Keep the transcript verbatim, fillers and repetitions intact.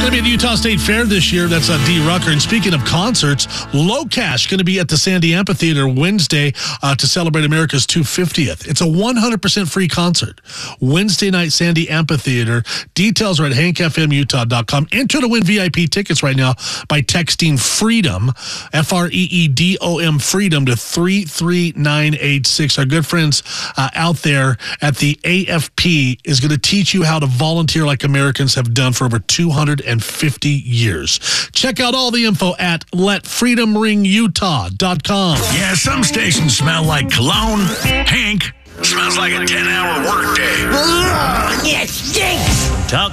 Going to be at the Utah State Fair this year. That's uh, D. Rucker. And speaking of concerts, Low Cash going to be at the Sandy Amphitheater Wednesday uh, to celebrate America's two hundred fiftieth. It's a one hundred percent free concert. Wednesday night, Sandy Amphitheater. Details are at hank f m utah dot com. Enter to win V I P tickets right now by texting FREEDOM, F R E E D O M, FREEDOM to three three nine eight six. Our good friends uh, out there at the A F P is going to teach you how to volunteer like Americans have done for over two hundred fifty years. Check out all the info at let freedom ring utah dot com. Yeah, some stations smell like cologne. Hank smells like a ten-hour workday. Ugh, it stinks! Talk